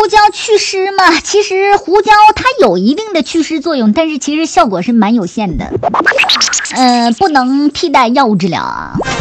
胡椒祛湿嘛，其实胡椒它有一定的祛湿作用，但是其实效果是蛮有限的，不能替代药物治疗啊。